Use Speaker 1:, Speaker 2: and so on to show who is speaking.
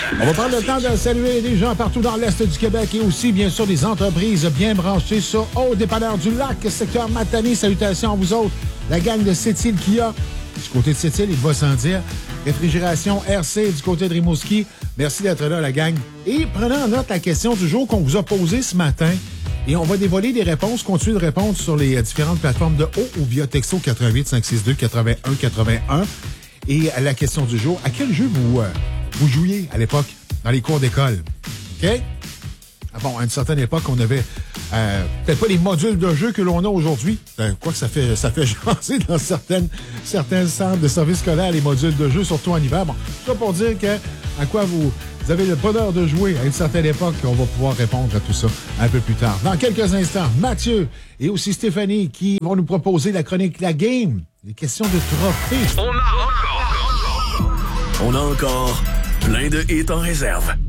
Speaker 1: On va prendre le temps de saluer les gens partout dans l'Est du Québec et aussi, bien sûr, des entreprises bien branchées sur Haut Dépanneur du Lac, secteur Matane. Salutations à vous autres, la gang de Sept-Îles Kia. Du côté de Sept-Îles, il va sans dire. Réfrigération RC du côté de Rimouski. Merci d'être là, la gang. Et prenez en note la question du jour qu'on vous a posée ce matin. Et on va dévoiler des réponses, continuer de répondre sur les différentes plateformes de haut ou via texto 88 562 81 81. Et la question du jour, à quel jeu vous jouiez à l'époque dans les cours d'école? OK? Ah bon, à une certaine époque, on avait peut-être pas les modules de jeu que l'on a aujourd'hui. Quoi que ça fait jaser dans certains centres de services scolaires, les modules de jeu, surtout en hiver. Bon, ça pour dire à quoi vous avez le bonheur de jouer à une certaine époque. On va pouvoir répondre à tout ça un peu plus tard. Dans quelques instants, Mathieu et aussi Stéphanie qui vont nous proposer la chronique La Game. Les questions de trophées.
Speaker 2: On a encore plein de hits en réserve.